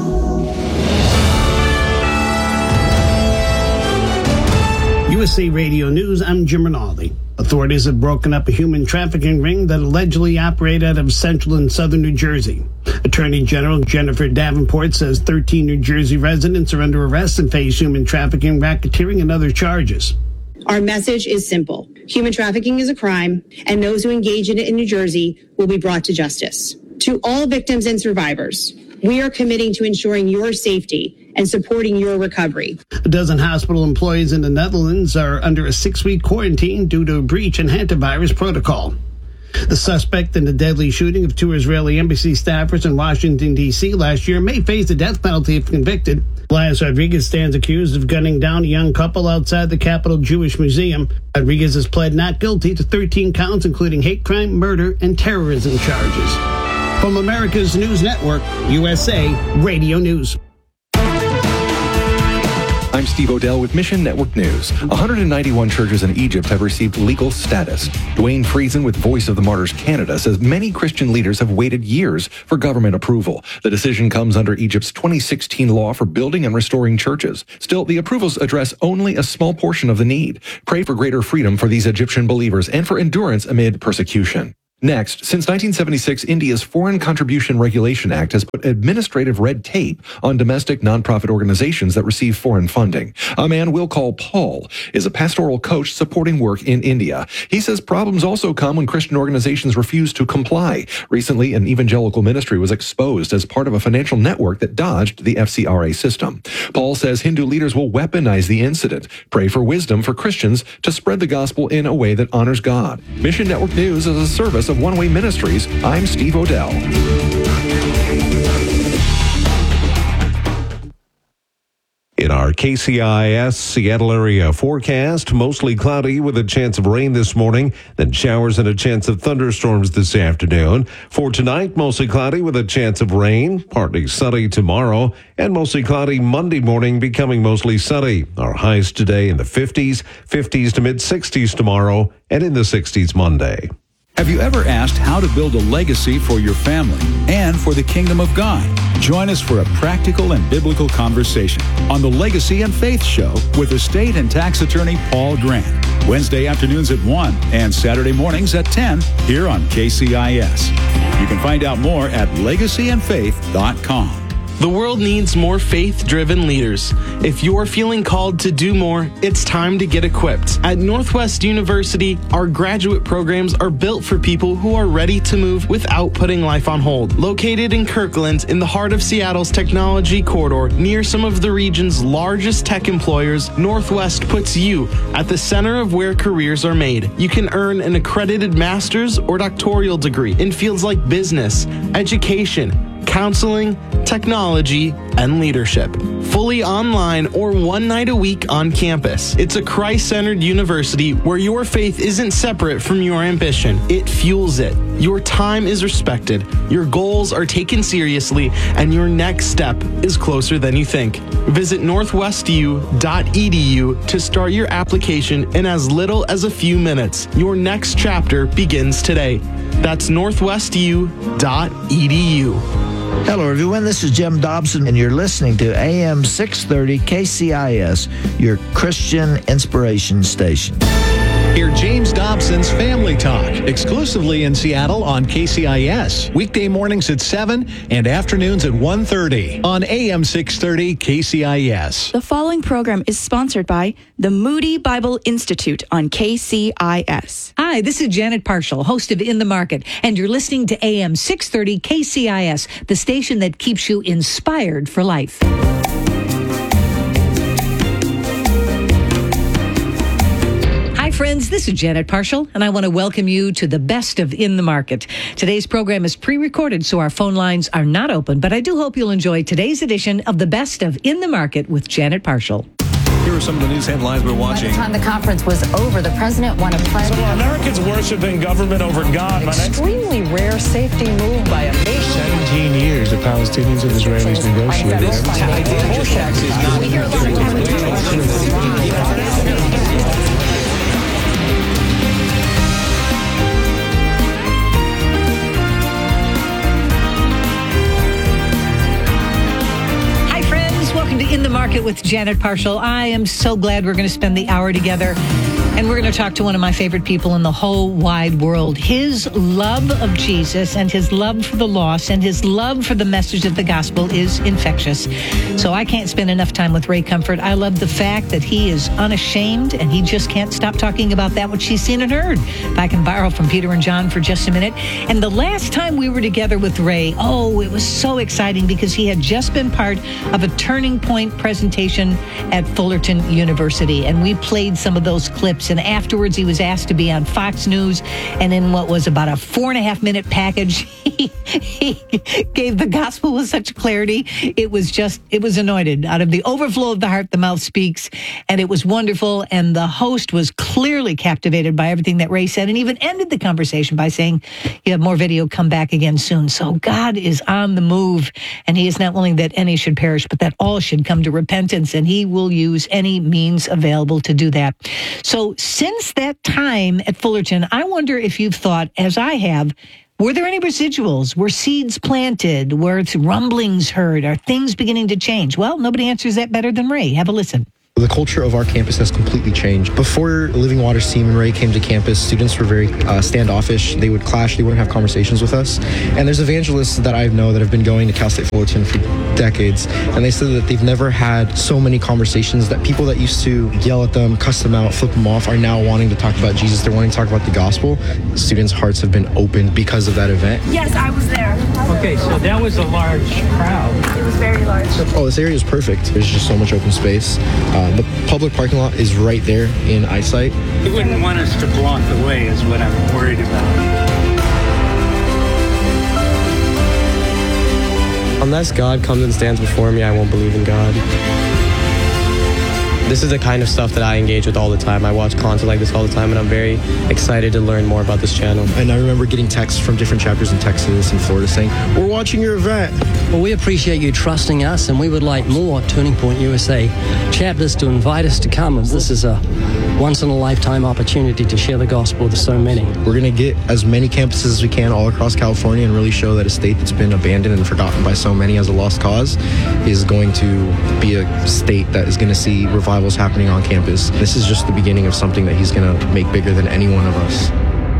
U S A Radio News, I'm Jim Rinaldi. Authorities have broken up a human trafficking ring that allegedly operated out of central and southern New Jersey. Attorney General Jennifer Davenport says thirteen New Jersey residents are under arrest and face human trafficking, racketeering, and other charges.
Our message is simple. Human trafficking is a crime, and those who engage in it in New Jersey will be brought to justice. To all victims and survivors, we are committing to ensuring your safety and supporting your recovery.
A dozen hospital employees in the Netherlands are under a six-week quarantine due to a breach in hantavirus protocol. The suspect in the deadly shooting of two Israeli embassy staffers in Washington, D C last year may face the death penalty if convicted. Blas Rodriguez stands accused of gunning down a young couple outside the Capitol Jewish Museum. Rodriguez has pled not guilty to thirteen counts, including hate crime, murder, and terrorism charges. From America's News Network, U S A Radio News.
I'm Steve Odell with Mission Network News. one hundred ninety-one churches in Egypt have received legal status. Dwayne Friesen with Voice of the Martyrs Canada says many Christian leaders have waited years for government approval. The decision comes under Egypt's twenty sixteen law for building and restoring churches. Still, the approvals address only a small portion of the need. Pray for greater freedom for these Egyptian believers and for endurance amid persecution. Next, since nineteen seventy-six, India's Foreign Contribution Regulation Act has put administrative red tape on domestic nonprofit organizations that receive foreign funding. A man we'll call Paul is a pastoral coach supporting work in India. He says problems also come when Christian organizations refuse to comply. Recently, an evangelical ministry was exposed as part of a financial network that dodged the F C R A system. Paul says Hindu leaders will weaponize the incident. Pray for wisdom for Christians to spread the gospel in a way that honors God. Mission Network News is a service of One Way Ministries. I'm Steve Odell.
In our K C I S Seattle area forecast, mostly cloudy with a chance of rain this morning, then showers and a chance of thunderstorms this afternoon. For tonight, mostly cloudy with a chance of rain, partly sunny tomorrow, and mostly cloudy Monday morning, becoming mostly sunny. Our highs today in the fifties, fifties to mid-sixties tomorrow, and in the sixties Monday.
Have you ever asked how to build a legacy for your family and for the kingdom of God? Join us for a practical and biblical conversation on the Legacy and Faith Show with estate and tax attorney Paul Grant. Wednesday afternoons at one and Saturday mornings at ten here on K C I S. You can find out more at legacy and faith dot com.
The world needs more faith-driven leaders. If you're feeling called to do more, it's time to get equipped. At Northwest University, our graduate programs are built for people who are ready to move without putting life on hold. Located in Kirkland, in the heart of Seattle's technology corridor, near some of the region's largest tech employers, Northwest puts you at the center of where careers are made. You can earn an accredited master's or doctoral degree in fields like business, education, counseling, technology, and leadership. Fully online or one night a week on campus. It's a Christ-centered university where your faith isn't separate from your ambition. It fuels it. Your time is respected, your goals are taken seriously, and your next step is closer than you think. Visit northwest u dot e d u to start your application in as little as a few minutes. Your next chapter begins today. That's northwest u dot e d u.
Hello, everyone. This is Jim Dobson, and you're listening to A M six thirty K C I S, your Christian inspiration station.
Hear James Dobson's Family Talk, exclusively in Seattle on K C I S. Weekday mornings at seven and afternoons at one thirty on A M six thirty K C I S.
The following program is sponsored by the Moody Bible Institute on K C I S.
Hi, this is Janet Parshall, host of In the Market, and you're listening to A M six thirty K C I S, the station that keeps you inspired for life. Friends, this is Janet Parshall, and I want to welcome you to the best of In the Market. Today's program is pre-recorded, so our phone lines are not open, but I do hope you'll enjoy today's edition of the best of In the Market with Janet Parshall.
Here are some of the news headlines we're watching.
By the time the conference was over, the president won a pledge.
So Americans worshiping government over God.
Extremely rare safety move by a nation.
seventeen years the Palestinians and Israelis negotiated.
We hear a lot of
Welcome to In the Market with Janet Parshall. I am so glad we're going to spend the hour together. And we're going to talk to one of my favorite people in the whole wide world. His love of Jesus and his love for the lost and his love for the message of the gospel is infectious. So I can't spend enough time with Ray Comfort. I love the fact that he is unashamed and he just can't stop talking about that which he's seen and heard. If I can borrow from Peter and John for just a minute. And the last time we were together with Ray, oh, it was so exciting because he had just been part of a Turning Point presentation at Fullerton University. And we played some of those clips. minutes. And afterwards, he was asked to be on Fox News. And in what was about a four and a half minute package, he, he gave the gospel with such clarity. It was just, it was anointed. Out of the overflow of the heart, the mouth speaks. And it was wonderful. And the host was clearly captivated by everything that Ray said, and even ended the conversation by saying, you have more video, come back again soon. So God is on the move, and he is not willing that any should perish, but that all should come to repentance, and he will use any means available to do that. So since that time at Fullerton, I wonder if you've thought, as I have, were there any residuals? Were seeds planted? Were rumblings heard? Are things beginning to change? Well, nobody answers that better than Ray. Have a listen.
The culture of our campus has completely changed. Before Living Waters team and Ray came to campus, students were very uh, standoffish. They would clash. They wouldn't have conversations with us. And there's evangelists that I know that have been going to Cal State Fullerton for decades, and they said that they've never had so many conversations, that people that used to yell at them, cuss them out, flip them off, are now wanting to talk about Jesus. They're wanting to talk about the gospel. Students' hearts have been opened because of that event.
Yes, I was there.
Okay, so that was a large crowd.
It was very large.
Oh, this area is perfect. There's just so much open space. Uh, the public parking lot is right there in eyesight.
You wouldn't want us to block the way is what I'm worried about.
Unless God comes and stands before me, I won't believe in God. This is the kind of stuff that I engage with all the time. I watch content like this all the time, and I'm very excited to learn more about this channel.
And I remember getting texts from different chapters in Texas and Florida saying, we're watching your event.
Well, we appreciate you trusting us, and we would like more Turning Point U S A chapters to invite us to come. This is a once-in-a-lifetime opportunity to share the gospel with so many.
We're going to get as many campuses as we can all across California and really show that a state that's been abandoned and forgotten by so many as a lost cause is going to be a state that is going to see revivals happening on campus. This is just the beginning of something that he's going to make bigger than any one of us.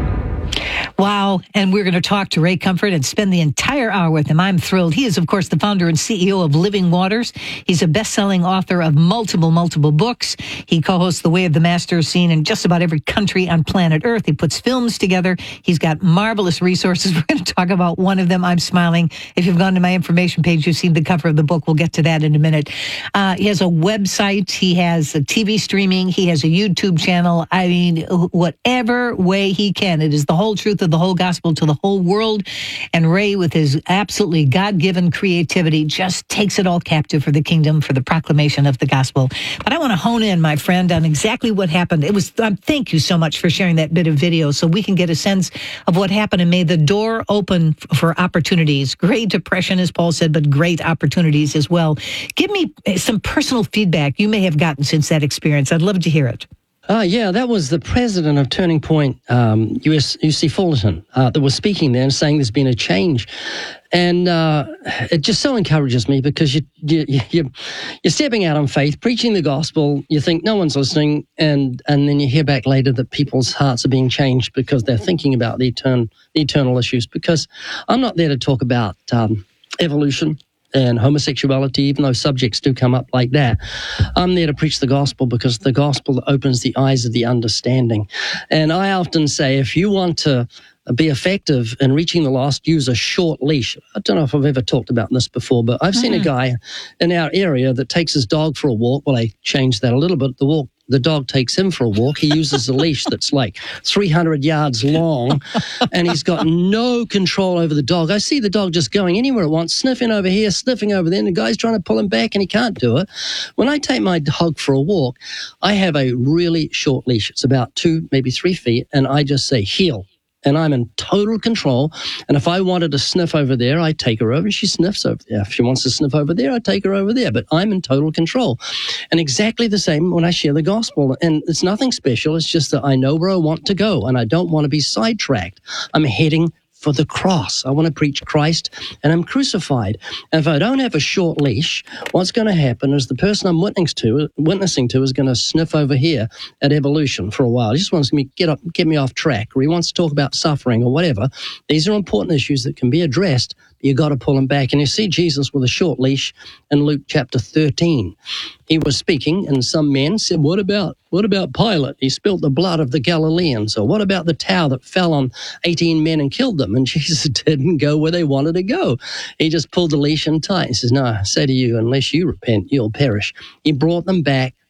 Wow. And we're going to talk to Ray Comfort and spend the entire hour with him. I'm thrilled. He is, of course, the founder and C E O of Living Waters. He's a best-selling author of multiple, multiple books. He co-hosts The Way of the Master, seen in just about every country on planet Earth. He puts films together. He's got marvelous resources. We're going to talk about one of them. I'm smiling. If you've gone to my information page, you've seen the cover of the book. We'll get to that in a minute. Uh, he has a website. He has a T V streaming. He has a YouTube channel. I mean, whatever way he can. It is the whole truth of the whole gospel to the whole world. And Ray, with his absolutely God-given creativity, just takes it all captive for the kingdom, for the proclamation of the gospel. But I want to hone in, my friend, on exactly what happened. It was, um, thank you so much for sharing that bit of video so we can get a sense of what happened, and may the door open for opportunities. Great depression, as Paul said, but great opportunities as well. Give me some personal feedback you may have gotten since that experience. I'd love to hear it.
Uh, yeah, that was the president of Turning Point um, U S, U C Fullerton uh, that was speaking there and saying there's been a change. And uh, it just so encourages me, because you, you, you, you're stepping out on faith, preaching the gospel. You think no one's listening, and, and then you hear back later that people's hearts are being changed because they're thinking about the, etern- the eternal issues. Because I'm not there to talk about um, evolution and homosexuality, even though subjects do come up like that. I'm there to preach the gospel, because the gospel opens the eyes of the understanding. And I often say, if you want to be effective in reaching the lost, use a short leash. I don't know if I've ever talked about this before, but I've mm-hmm. seen a guy in our area that takes his dog for a walk. Well, I changed that a little bit. The walk The dog takes him for a walk. He uses a leash that's like three hundred yards long, and he's got no control over the dog. I see the dog just going anywhere it wants, sniffing over here, sniffing over there, and the guy's trying to pull him back, and he can't do it. When I take my dog for a walk, I have a really short leash. It's about two, maybe three feet, and I just say, heel. And I'm in total control. And if I wanted to sniff over there, I take her over and she sniffs over there. If she wants to sniff over there, I take her over there. But I'm in total control. And exactly the same when I share the gospel. And it's nothing special. It's just that I know where I want to go, and I don't want to be sidetracked. I'm heading for the cross. I want to preach Christ, and I'm crucified. And if I don't have a short leash, what's going to happen is the person I'm witnessing to, witnessing to is going to sniff over here at evolution for a while. He just wants me to get up, get me off track, or he wants to talk about suffering or whatever. These are important issues that can be addressed, but you got to pull them back. And you see Jesus with a short leash in Luke chapter thirteen. He was speaking, and some men said, what about what about Pilate? He spilt the blood of the Galileans. Or what about the tower that fell on eighteen men and killed them? And Jesus didn't go where they wanted to go. He just pulled the leash in tight. He says, no, I say to you, unless you repent, you'll perish. He brought them back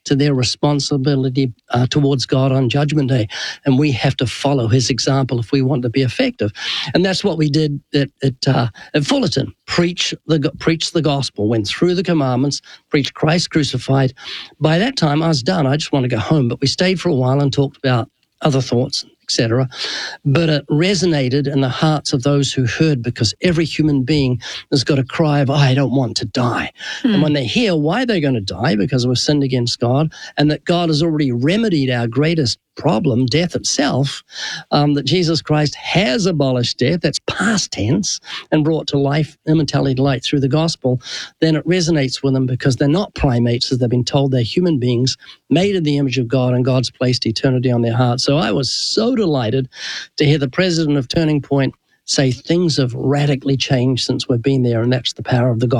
to their responsibility uh, towards God on Judgment Day. And we have to follow his example if we want to be effective. And that's what we did at, at, uh, at Fullerton. Preach the, preach the gospel, went through the commandments, preached Christ crucified. By that time, I was done. I just want to go home. But we stayed for a while and talked about other thoughts, et cetera. But it resonated in the hearts of those who heard, because every human being has got a cry of, oh, I don't want to die. Hmm. And when they hear why they're going to die, because we've sinned against God, and that God has already remedied our greatest problem, death itself, um, that Jesus Christ has abolished death, that's past tense, and brought to life, immortality to light through the gospel, then it resonates with them, because they're not primates, as they've been told. They're human beings made in the image of God, and God's placed eternity on their heart. So I was so delighted to hear the president of Turning Point say things have radically changed since we've been there, and that's the power of the gospel.